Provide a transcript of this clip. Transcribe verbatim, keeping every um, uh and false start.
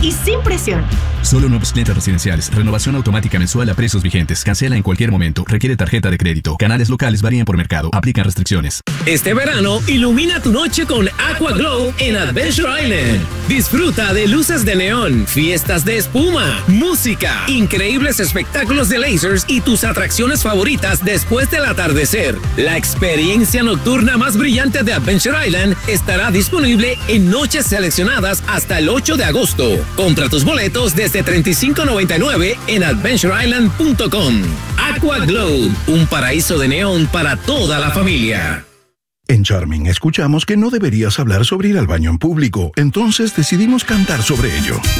y sin presión. Solo nuevos clientes residenciales. Renovación automática mensual a precios vigentes. Cancela en cualquier momento. Requiere tarjeta de crédito. Canales locales varían por mercado. Aplican restricciones. Este verano, ilumina tu noche con Aqua Glow en Adventure Island. Disfruta de luces de neón, fiestas de espuma, música, increíbles espectáculos de lasers y tus atracciones favoritas después del atardecer. La experiencia nocturna más brillante de Adventure Island estará disponible en noches seleccionadas hasta el ocho de agosto. Compra tus boletos desde treinta y cinco noventa y nueve en adventure island punto com. Aqua Glow, un paraíso de neón para toda la familia. En Charming escuchamos que no deberías hablar sobre ir al baño en público, entonces decidimos cantar sobre ello.